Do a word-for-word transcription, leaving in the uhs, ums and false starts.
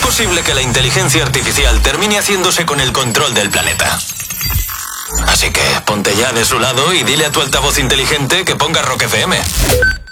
posible que la inteligencia artificial termine haciéndose con el control del planeta. Así que ponte ya de su lado y dile a tu altavoz inteligente que ponga Rock F M.